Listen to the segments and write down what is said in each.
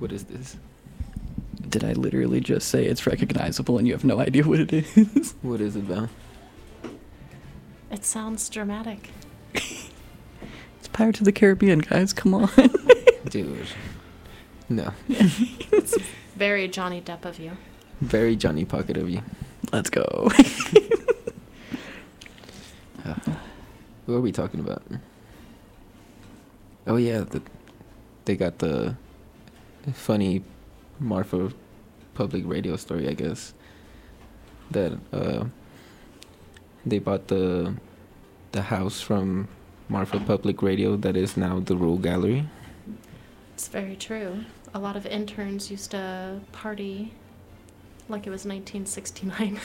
What is this? Did I literally just say it's recognizable and you have no idea what it is? What is it, Val? It sounds dramatic. It's Pirates of the Caribbean, guys. Come on. Dude. No. It's very Johnny Depp of you. Very Johnny Pocket of you. Let's go. What are we talking about? Oh, yeah. They got the funny Marfa Public Radio story, I guess. That they bought the house from Marfa Public Radio that is now the Rule Gallery. It's very true. A lot of interns used to party like it was 1969.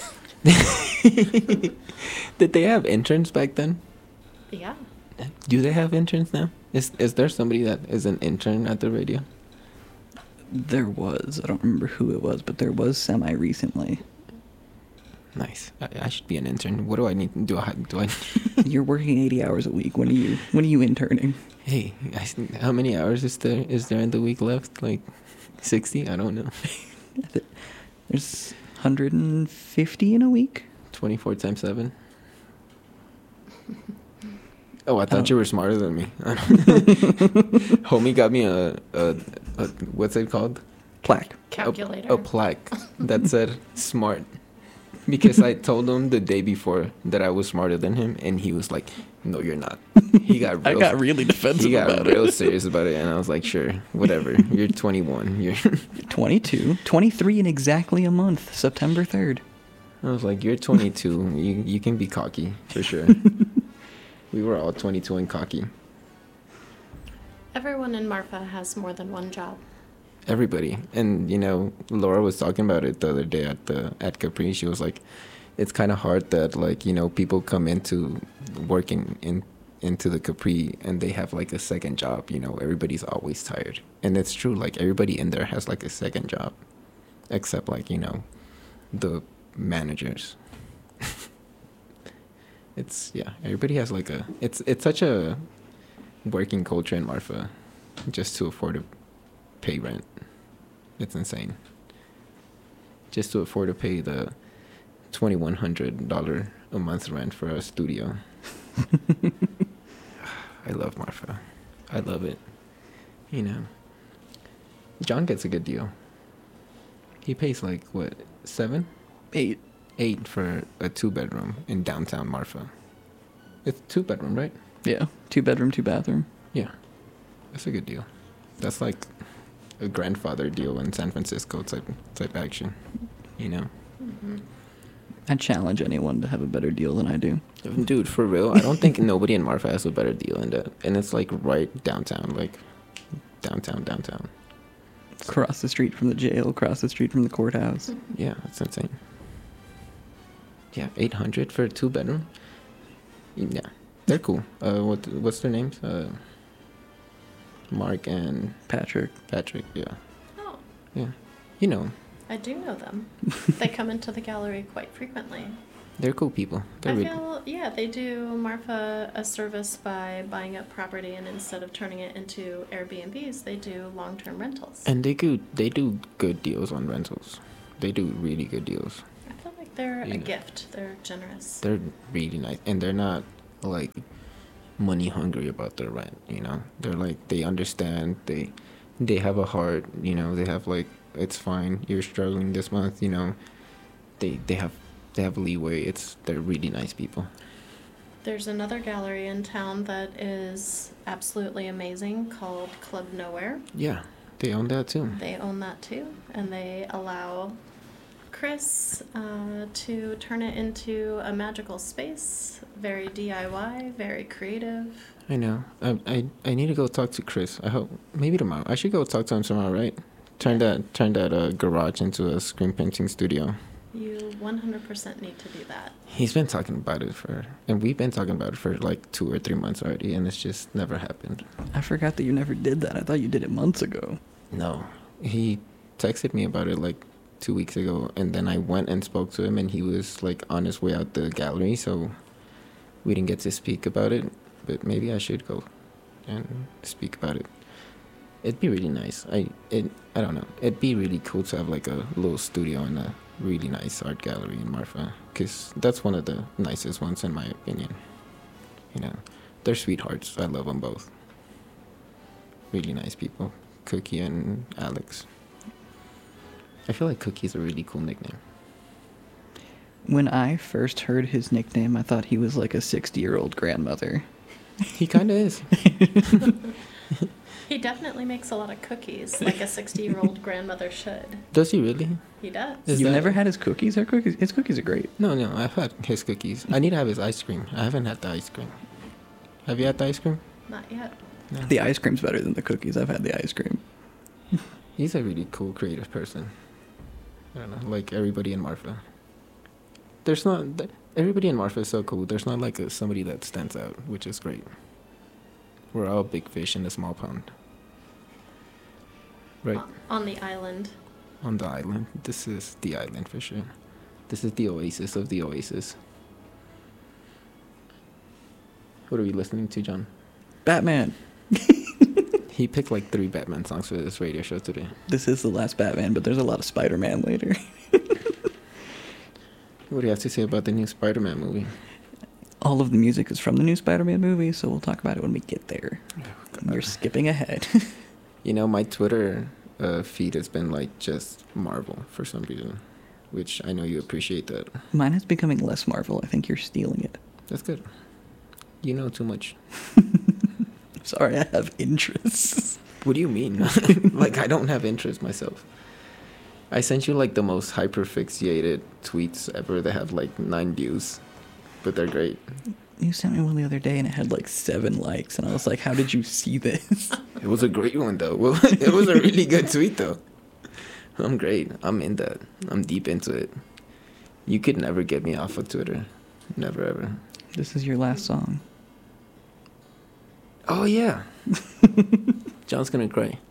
Did they have interns back then? Yeah. Do they have interns now? Is there somebody that is an intern at the radio? There was. I don't remember who it was, but there was semi-recently. Nice. I should be an intern. What do I need? Do I? You're working 80 hours a week. When are you interning? Hey, how many hours is there in the week left? Like 60? I don't know. There's 150 in a week. 24 times 7. Oh, I thought you were smarter than me. Homie got me a what's it called? Plaque. Calculator. A plaque that said smart. Because I told him the day before that I was smarter than him, and he was like, "No, you're not." He got I got really defensive he got about real it. serious about it, and I was like, "Sure, whatever. You're 21. You're 22. 23 in exactly a month. September 3rd. I was like, "You're 22. You can be cocky for sure." We were all 22 and cocky. Everyone in Marfa has more than one job. Everybody. And Laura was talking about it the other day at Capri. She was like, it's kind of hard that people come into working into the Capri and they have like a second job. Everybody's always tired, and it's true. Like everybody in there has like a second job, except the managers. Everybody has like it's such a working culture in Marfa just to afford to pay rent. It's insane. Just to afford to pay the $2,100 a month rent for a studio. I love Marfa. I love it. John gets a good deal. He pays like what, 7? 8. 8 for a 2-bedroom in downtown Marfa. It's 2-bedroom, right? Yeah. 2-bedroom, 2-bathroom. Yeah. That's a good deal. That's like a grandfather deal in San Francisco type action, Mm-hmm. I challenge anyone to have a better deal than I do. Dude, for real, I don't think nobody in Marfa has a better deal in that. And it's like right downtown, like downtown. Across the street from the jail, across the street from the courthouse. Yeah, that's insane. Yeah, 800 for a 2-bedroom. Yeah, they're cool. What's their names? Mark and Patrick. Yeah. Oh, Yeah. I do know them. They come into the gallery quite frequently. They're cool people. They're They do Marfa a service by buying up property, and instead of turning it into Airbnbs, they do long-term rentals. And they do good deals on rentals. They do really good deals. I feel like they're a gift. They're generous. They're really nice, and they're not like money hungry about their rent. They're like, they understand. They have a heart. They have like, it's fine. You're struggling this month. They have leeway. They're really nice people. There's another gallery in town that is absolutely amazing called Club Nowhere. Yeah, they own that too. They own that too, and they allow Chris to turn it into a magical space. Very DIY, very creative. I know. I need to go talk to Chris. I hope maybe tomorrow. I should go talk to him tomorrow, right? Turn that garage into a screen painting studio. You 100% need to do that. He's been talking about it and we've been talking about it for like 2 or 3 months already, and it's just never happened. I forgot that you never did that. I thought you did it months ago. No, he texted me about it like 2 weeks ago, and then I went and spoke to him, and he was like on his way out the gallery, so we didn't get to speak about it. But maybe I should go and speak about it. It'd be really nice. I don't know. It'd be really cool to have like a little studio and a really nice art gallery in Marfa, because that's one of the nicest ones in my opinion. You know, they're sweethearts. I love them both. Really nice people, Cookie and Alex. I feel like Cookie's a really cool nickname. When I first heard his nickname, I thought he was like a 60-year-old grandmother. He kind of is. He definitely makes a lot of cookies, like a 60-year-old grandmother should. Does he really? He does. Is You've that- never had his cookies? His cookies are great. No, I've had his cookies. I need to have his ice cream. I haven't had the ice cream. Have you had the ice cream? Not yet. No. The ice cream's better than the cookies. I've had the ice cream. He's a really cool, creative person. I don't know, like everybody in Marfa. Everybody in Marfa is so cool. There's not like somebody that stands out, which is great. We're all big fish in a small pond. Right? On the island. On the island. This is the island for sure. This is the oasis of the oasis. What are we listening to, John? Batman. He picked like 3 Batman songs for this radio show today. This is the last Batman, but there's a lot of Spider-Man later. What do you have to say about the new Spider-Man movie? All of the music is from the new Spider-Man movie, so we'll talk about it when we get there. You're skipping ahead. You know, my Twitter feed has been like just Marvel for some reason, which I know you appreciate that. Mine is becoming less Marvel. I think you're stealing it. That's good. You know too much. Sorry, I have interests. What do you mean? Like, I don't have interest myself. I sent you like the most hyperfixated tweets ever that have like 9 views, but they're great. You sent me one the other day and it had like 7 likes, and I was like, how did you see this? It was a great one though. Well, it was a really good tweet though. I'm great. I'm in that. I'm deep into it. You could never get me off of Twitter. Never ever. This is your last song. Oh yeah. John's gonna cry.